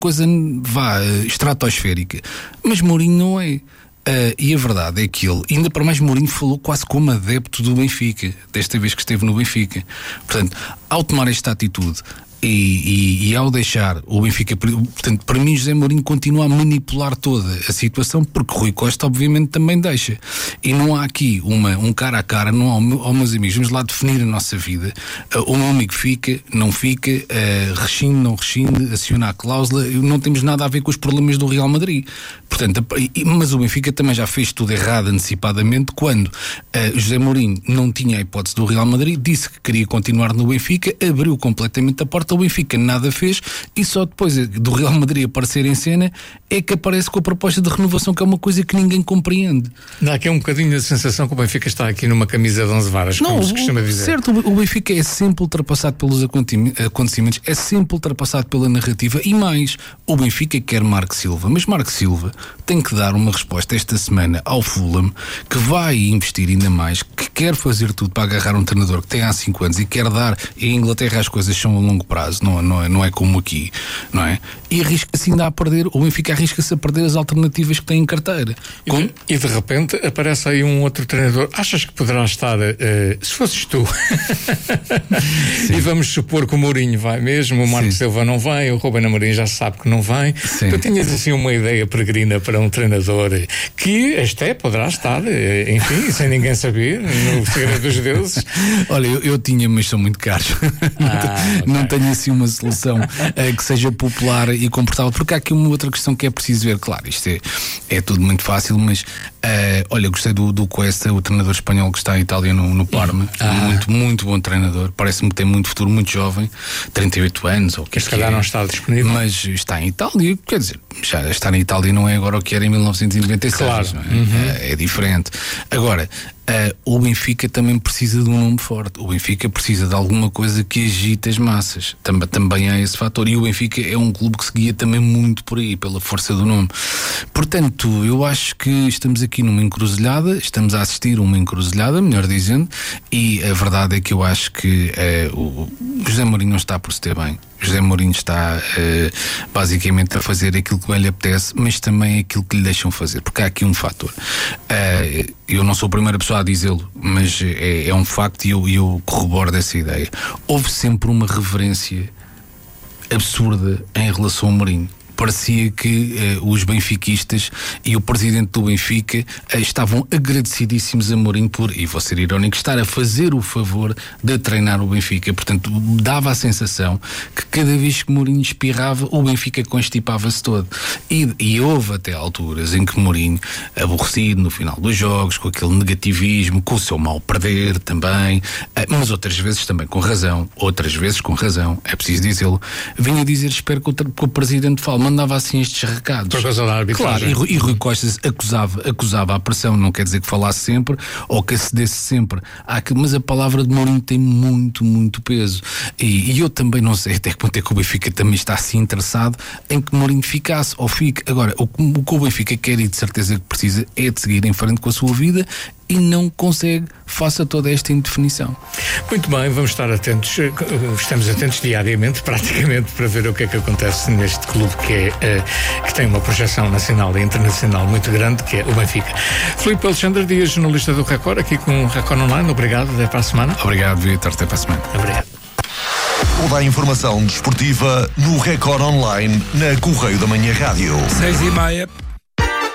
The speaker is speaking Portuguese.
coisa estratosférica. Mas Mourinho não é. E a verdade é que ele, ainda para mais, Mourinho falou quase como adepto do Benfica, desta vez que esteve no Benfica. Portanto, ao tomar esta atitude e ao deixar o Benfica, portanto, para mim José Mourinho continua a manipular toda a situação, porque Rui Costa obviamente também deixa, e não há aqui um cara a cara, não há, meus amigos, vamos lá definir a nossa vida. O meu amigo fica, não fica, rescinde, não rescinde, aciona a cláusula, não temos nada a ver com os problemas do Real Madrid. Portanto, mas o Benfica também já fez tudo errado antecipadamente quando José Mourinho não tinha a hipótese do Real Madrid, disse que queria continuar no Benfica, abriu completamente a porta, o Benfica nada fez, e só depois do Real Madrid aparecer em cena é que aparece com a proposta de renovação, que é uma coisa que ninguém compreende. Dá aqui um bocadinho a sensação que o Benfica está aqui numa camisa de 11 varas, como se costuma dizer. Certo, o Benfica é sempre ultrapassado pelos acontecimentos, é sempre ultrapassado pela narrativa, e mais, o Benfica quer Marco Silva, mas Marco Silva tem que dar uma resposta esta semana ao Fulham, que vai investir ainda mais, que quer fazer tudo para agarrar um treinador que tem há 5 anos e quer dar, e em Inglaterra as coisas são a longo prazo, não é como aqui, não é? E arrisca-se ainda a perder, o Benfica arrisca-se a perder as alternativas que tem em carteira. E de repente aparece aí um outro treinador, achas que poderá estar, se fosses tu, e vamos supor que o Mourinho vai mesmo, o Marco Silva não vai, o Ruben Amorim já sabe que não vai, tu tinhas assim uma ideia peregrina para um treinador que até poderá estar, enfim, sem ninguém saber, no segredo dos deuses. Olha, eu tinha, mas são muito caros. Não tenho assim uma solução que seja popular e confortável, porque há aqui uma outra questão que é preciso ver. Claro, isto é tudo muito fácil, mas olha, gostei do Cuesta, o treinador espanhol que está em Itália no Parma. Muito, muito bom treinador, parece-me que tem muito futuro, muito jovem, 38 anos ou o que é que calhar não está disponível, mas está em Itália, quer dizer, já estar em Itália não é agora o que era em 1996, claro. Não é? É diferente. Agora, o Benfica também precisa de um nome forte. O Benfica precisa de alguma coisa que agite as massas. Também há esse fator. E o Benfica é um clube que se guia também muito por aí, pela força do nome. Portanto, eu acho que estamos aqui numa encruzilhada, estamos a assistir a uma encruzilhada, melhor dizendo, e a verdade é que eu acho que o José Mourinho não está por se ter bem. José Mourinho está basicamente a fazer aquilo que lhe apetece, mas também aquilo que lhe deixam fazer, porque há aqui um fator. Eu não sou a primeira pessoa a dizê-lo, mas é um facto, e eu corroboro dessa ideia. Houve sempre uma reverência absurda em relação ao Mourinho. Parecia que os benfiquistas e o presidente do Benfica estavam agradecidíssimos a Mourinho por, e vou ser irónico, estar a fazer o favor de treinar o Benfica. Portanto, dava a sensação que cada vez que Mourinho espirrava, o Benfica constipava-se todo. E houve até alturas em que Mourinho, aborrecido no final dos jogos, com aquele negativismo, com o seu mal perder também, mas outras vezes também com razão, é preciso dizê-lo, vinha dizer: espero que o presidente fale. Mandava assim estes recados. Por causa da arbitragem. Claro, e Rui Costa acusava a pressão, não quer dizer que falasse sempre ou que acedesse sempre àquilo, mas a palavra de Mourinho tem muito, muito peso. E eu também não sei até que ponto é que o Benfica também está assim interessado em que Mourinho ficasse ou fique. Agora, o que o Benfica quer e de certeza que precisa é de seguir em frente com a sua vida, e não consegue, faça toda esta indefinição. Muito bem, vamos estar atentos, estamos atentos diariamente, praticamente, para ver o que é que acontece neste clube que tem uma projeção nacional e internacional muito grande, que é o Benfica. Filipe Alexandre Dias, jornalista do Record, aqui com o Record Online, obrigado, até para a semana. Obrigado, Vitor, até para a semana. Obrigado. Toda a informação desportiva no Record Online, na Correio da Manhã Rádio. 6:30.